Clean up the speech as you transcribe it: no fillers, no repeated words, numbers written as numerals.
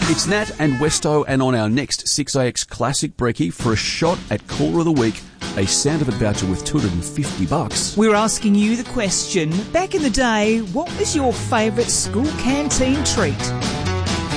It's Nat and Westo, and on our next 6AX Classic Brekkie for a shot at Caller of the Week, a Sound of It voucher with $250. We're asking you the question, back in the day, what was your favourite school canteen treat?